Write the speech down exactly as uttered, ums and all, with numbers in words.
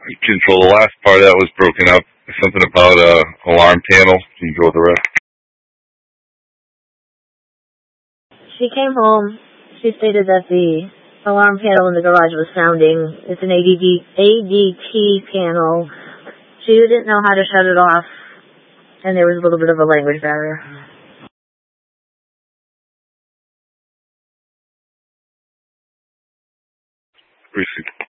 control. The last part of that was broken up. Something about a alarm panel. Can you go with the rest? She came home. She stated that the alarm panel in the garage was sounding. It's an A D D, A D T panel. She didn't know how to shut it off, and there was a little bit of a language barrier. Received.